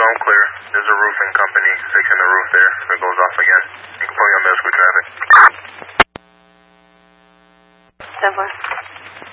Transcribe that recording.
home clear. There's a roofing company fixing the roof there. If it goes off again, you can put me on middle school traffic. 10-4.